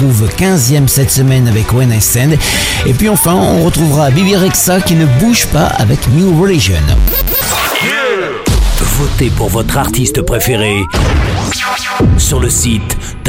retrouve 15e cette semaine avec When I Stand. Et puis enfin, on retrouvera Bebe Rexha qui ne bouge pas avec New Religion. Votez pour votre artiste préféré sur le site